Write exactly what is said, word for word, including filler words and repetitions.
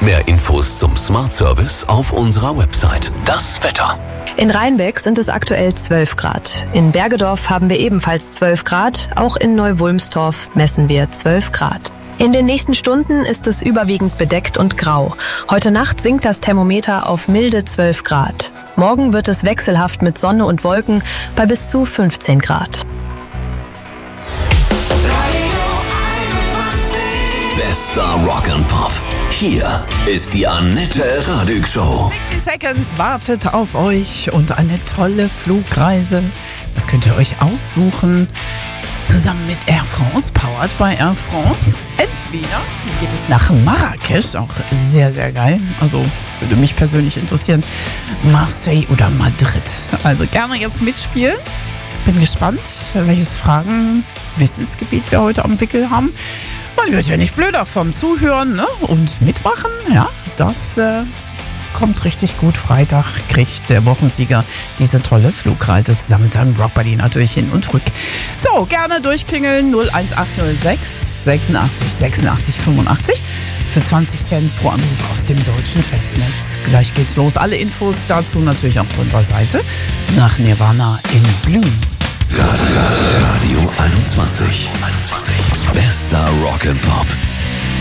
Mehr Infos zum Smart Service auf unserer Website. Das Wetter. In Rheinbeck sind es aktuell zwölf Grad. In Bergedorf haben wir ebenfalls zwölf Grad. Auch in Neu-Wulmstorf messen wir zwölf Grad. In den nächsten Stunden ist es überwiegend bedeckt und grau. Heute Nacht sinkt das Thermometer auf milde zwölf Grad. Morgen wird es wechselhaft mit Sonne und Wolken bei bis zu fünfzehn Grad. Bester Rock and Pop. Hier ist die Annette Radig Show. sechzig Seconds wartet auf euch und eine tolle Flugreise. Das könnt ihr euch aussuchen. Zusammen mit Air France, powered by Air France. Entweder geht es nach Marrakesch, auch sehr, sehr geil. Also würde mich persönlich interessieren. Marseille oder Madrid. Also gerne jetzt mitspielen. Bin gespannt, welches Fragen, Wissensgebiet wir heute am Wickel haben. Man wird ja nicht blöder vom Zuhören, ne? Und mitmachen. Ja, das äh, kommt richtig gut. Freitag kriegt der Wochensieger diese tolle Flugreise zusammen mit seinem Rockbuddy natürlich hin und zurück. So, gerne durchklingeln null eins acht null sechs sechsundachtzig sechsundachtzig fünfundachtzig für zwanzig Cent pro Anruf aus dem deutschen Festnetz. Gleich geht's los. Alle Infos dazu natürlich auch auf unserer Seite nach Nirvana in Bloom. Radio, Radio einundzwanzig. einundzwanzig. Bester Rock and Pop.